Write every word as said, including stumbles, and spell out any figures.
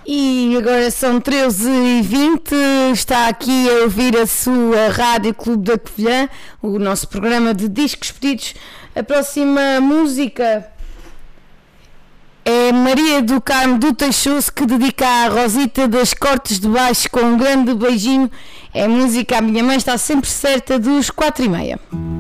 E agora são treze e vinte, está aqui a ouvir a sua Rádio Clube da Covilhã, o nosso programa de discos pedidos. A próxima música é Maria do Carmo do Teixoso, que dedica à Rosita das Cortes de Baixo com um grande beijinho. É música, a minha mãe está sempre certa, dos quatro e meia.